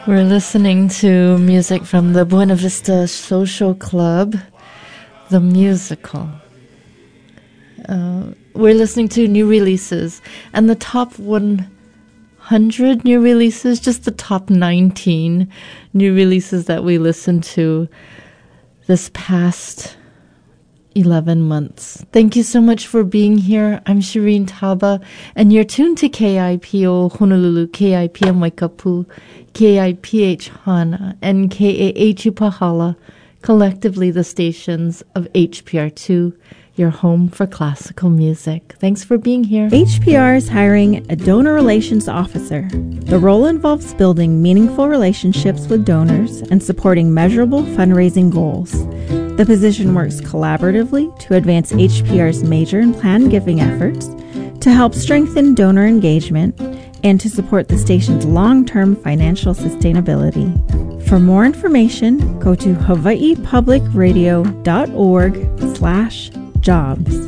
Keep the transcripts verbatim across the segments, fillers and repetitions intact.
We're listening to music from the Buena Vista Social Club, the musical. Uh, we're listening to new releases, and the top one hundred new releases, just the top nineteen new releases that we listened to this past eleven months. Thank you so much for being here. I'm Shireen Taba, and you're tuned to K I P O Honolulu, K I P M Waikapu, K I P H Hana, and K A H U Pahala, collectively the stations of H P R two, your home for classical music. Thanks for being here. H P R is hiring a donor relations officer. The role involves building meaningful relationships with donors and supporting measurable fundraising goals. The position works collaboratively to advance H P R's major and planned giving efforts, to help strengthen donor engagement, and to support the station's long-term financial sustainability. For more information, go to hawaiipublicradio.org slash jobs.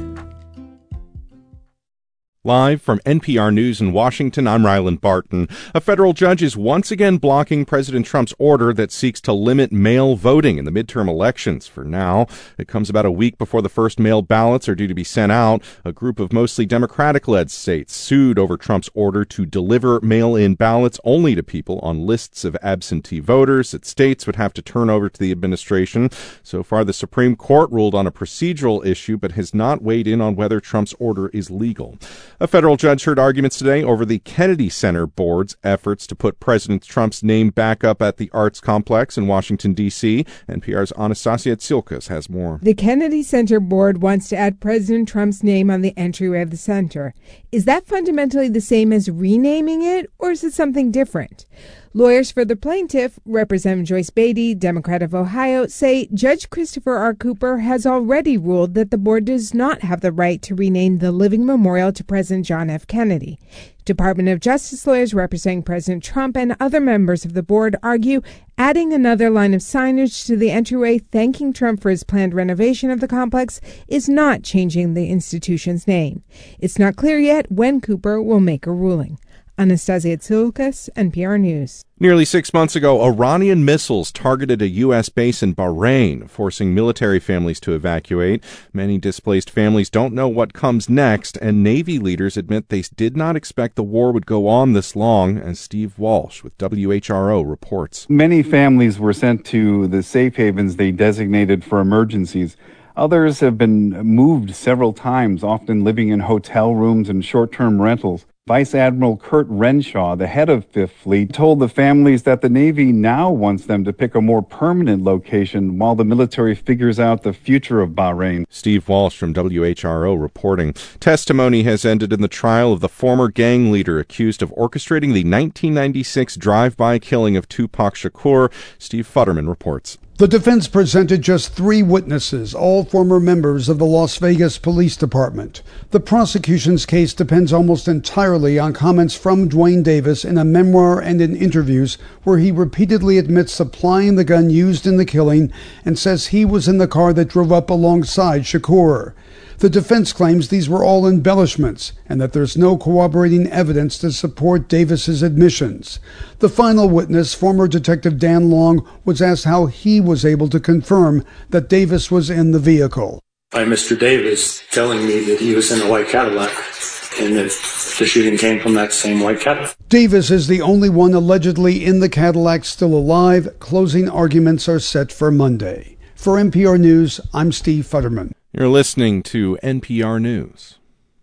Live from N P R News in Washington, I'm Ryland Barton. A federal judge is once again blocking President Trump's order that seeks to limit mail voting in the midterm elections. For now, it comes about a week before the first mail ballots are due to be sent out. A group of mostly Democratic-led states sued over Trump's order to deliver mail-in ballots only to people on lists of absentee voters that states would have to turn over to the administration. So far, the Supreme Court ruled on a procedural issue, but has not weighed in on whether Trump's order is legal. A federal judge heard arguments today over the Kennedy Center Board's efforts to put President Trump's name back up at the Arts Complex in Washington, D C N P R's Anastasia Tsilkas has more. The Kennedy Center Board wants to add President Trump's name on the entryway of the center. Is that fundamentally the same as renaming it, or is it something different? Lawyers for the plaintiff, Representative Joyce Beatty, Democrat of Ohio, say Judge Christopher R. Cooper has already ruled that the board does not have the right to rename the living memorial to President John F. Kennedy. Department of Justice lawyers representing President Trump and other members of the board argue adding another line of signage to the entryway thanking Trump for his planned renovation of the complex is not changing the institution's name. It's not clear yet when Cooper will make a ruling. Anastasia Tsilkas, N P R News. Nearly six months ago, Iranian missiles targeted a U S base in Bahrain, forcing military families to evacuate. Many displaced families don't know what comes next, and Navy leaders admit they did not expect the war would go on this long, as Steve Walsh with W H R O reports. Many families were sent to the safe havens they designated for emergencies. Others have been moved several times, often living in hotel rooms and short-term rentals. Vice Admiral Kurt Renshaw, the head of Fifth Fleet, told the families that the Navy now wants them to pick a more permanent location while the military figures out the future of Bahrain. Steve Walsh from W H R O reporting. Testimony has ended in the trial of the former gang leader accused of orchestrating the nineteen ninety-six drive-by killing of Tupac Shakur. Steve Futterman reports. The defense presented just three witnesses, all former members of the Las Vegas Police Department. The prosecution's case depends almost entirely on comments from Duane Davis in a memoir and in interviews where he repeatedly admits supplying the gun used in the killing and says he was in the car that drove up alongside Shakur. The defense claims these were all embellishments and that there's no corroborating evidence to support Davis's admissions. The final witness, former Detective Dan Long, was asked how he was able to confirm that Davis was in the vehicle. By Mister Davis telling me that he was in a white Cadillac and that the shooting came from that same white Cadillac. Davis is the only one allegedly in the Cadillac still alive. Closing arguments are set for Monday. For N P R News, I'm Steve Futterman. You're listening to N P R News.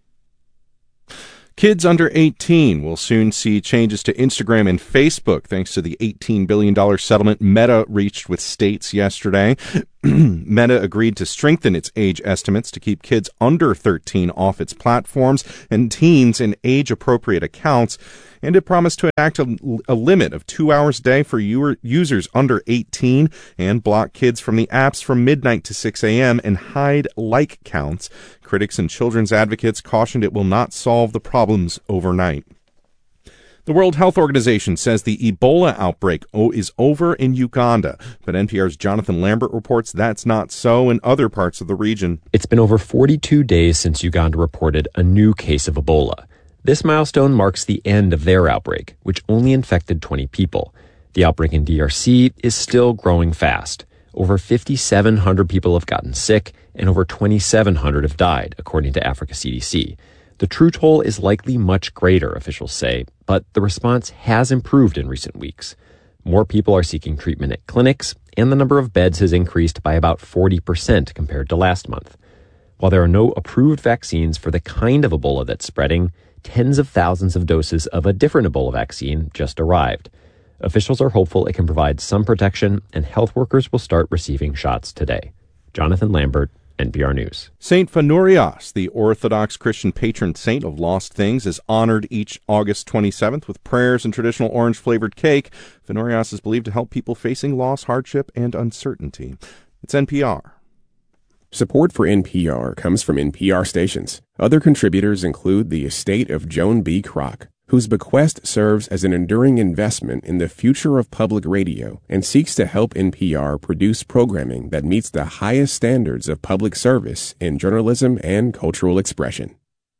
Kids under eighteen will soon see changes to Instagram and Facebook thanks to the eighteen billion dollars settlement Meta reached with states yesterday. Meta agreed to strengthen its age estimates to keep kids under thirteen off its platforms and teens in age-appropriate accounts. And it promised to enact a, a limit of two hours a day for u- users under eighteen and block kids from the apps from midnight to six a.m. and hide like counts. Critics and children's advocates cautioned it will not solve the problems overnight. The World Health Organization says the Ebola outbreak is over in Uganda, but N P R's Jonathan Lambert reports that's not so in other parts of the region. It's been over forty-two days since Uganda reported a new case of Ebola. This milestone marks the end of their outbreak, which only infected twenty people. The outbreak in D R C is still growing fast. Over five thousand seven hundred people have gotten sick, and over two thousand seven hundred have died, according to Africa C D C. The true toll is likely much greater, officials say, but the response has improved in recent weeks. More people are seeking treatment at clinics, and the number of beds has increased by about forty percent compared to last month. While there are no approved vaccines for the kind of Ebola that's spreading, tens of thousands of doses of a different Ebola vaccine just arrived. Officials are hopeful it can provide some protection, and health workers will start receiving shots today. Jonathan Lambert, N P R News. Saint Phaneurios, the Orthodox Christian patron saint of lost things, is honored each August twenty-seventh with prayers and traditional orange-flavored cake. Phaneurios is believed to help people facing loss, hardship, and uncertainty. It's N P R. Support for N P R comes from N P R stations. Other contributors include the estate of Joan B. Kroc, whose bequest serves as an enduring investment in the future of public radio and seeks to help N P R produce programming that meets the highest standards of public service in journalism and cultural expression.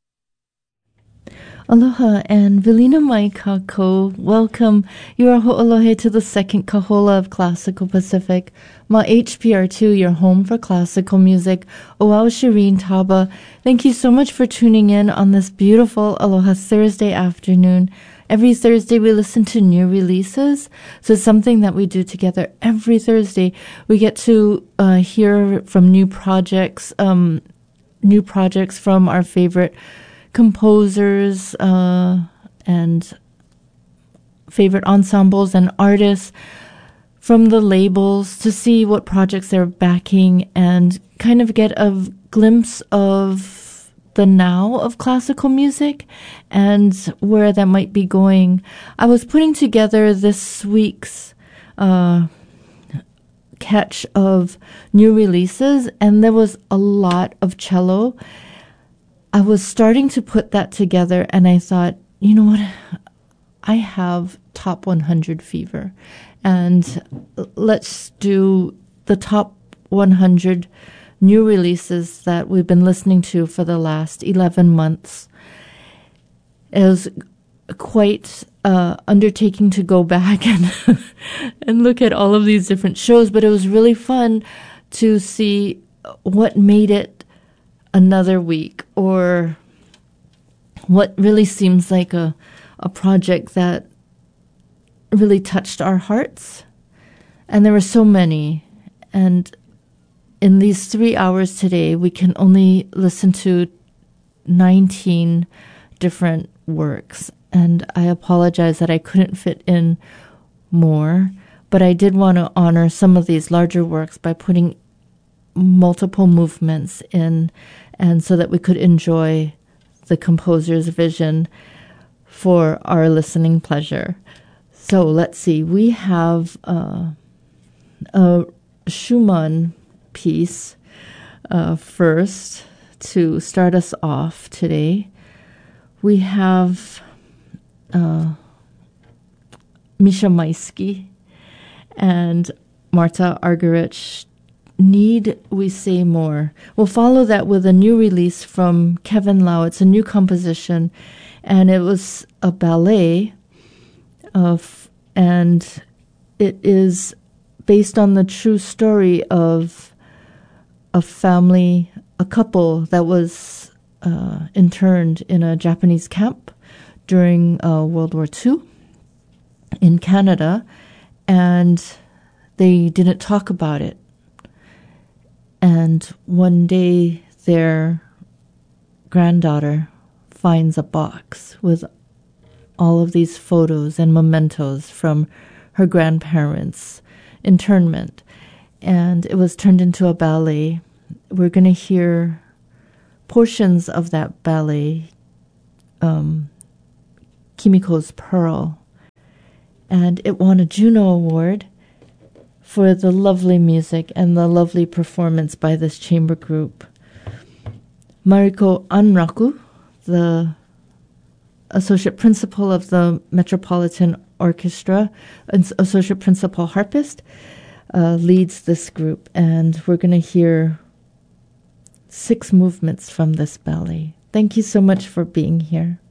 Aloha and Velina Mai Kako. Welcome. You are ho'olohe to the second kahola of Classical Pacific. Ma H P R two, your home for classical music. Oau Shireen Taba. Thank you so much for tuning in on this beautiful Aloha Thursday afternoon. Every Thursday we listen to new releases. So it's something that we do together every Thursday. We get to uh, hear from new projects, um, new projects from our favorite composers uh, and favorite ensembles and artists from the labels to see what projects they're backing and kind of get a glimpse of the now of classical music and where that might be going. I was putting together this week's uh, catch of new releases, and there was a lot of cello. I was starting to put that together, and I thought, you know what? I have top one hundred fever, and let's do the top one hundred new releases that we've been listening to for the last eleven months. It was quite uh, undertaking to go back and and look at all of these different shows, but it was really fun to see what made it another week, or what really seems like a, a project that really touched our hearts. And there were so many. And in these three hours today, we can only listen to nineteen different works. And I apologize that I couldn't fit in more, but I did want to honor some of these larger works by putting multiple movements in, and so that we could enjoy the composer's vision for our listening pleasure. So let's see, we have uh, a Schumann piece uh, first to start us off today. We have uh, Misha Maisky and Marta Argerich, Need We Say More. We'll follow that with a new release from Kevin Lau. It's a new composition, and it was a ballet, of, and it is based on the true story of a family, a couple that was uh, interned in a Japanese camp during uh, World War Two in Canada, and they didn't talk about it. And one day their granddaughter finds a box with all of these photos and mementos from her grandparents' internment. And it was turned into a ballet. We're going to hear portions of that ballet, um, Kimiko's Pearl. And it won a Juno Award for the lovely music and the lovely performance by this chamber group. Mariko Anraku, the associate principal of the Metropolitan Orchestra, associate principal harpist, uh, leads this group, and we're going to hear six movements from this ballet. Thank you so much for being here.